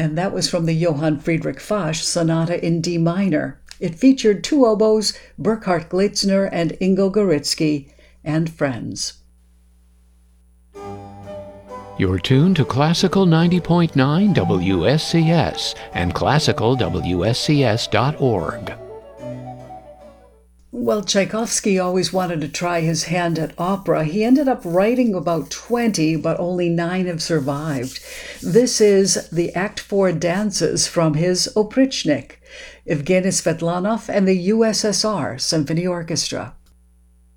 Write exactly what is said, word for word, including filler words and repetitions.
And that was from the Johann Friedrich Fasch Sonata in D minor. It featured two oboes, Burkhard Glitzner and Ingo Goritsky, and friends. You're tuned to Classical ninety point nine W S C S and classical W S C S dot org. Well, Tchaikovsky always wanted to try his hand at opera. He ended up writing about twenty, but only nine have survived. This is the Act Four dances from his Oprichnik, Evgeny Svetlanov and the U S S R Symphony Orchestra.